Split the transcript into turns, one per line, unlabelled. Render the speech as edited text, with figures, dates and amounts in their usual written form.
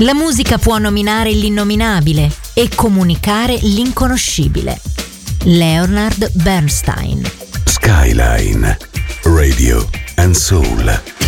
La musica può nominare l'innominabile e comunicare l'inconoscibile. Leonard Bernstein.
Skyline, Radio and Soul.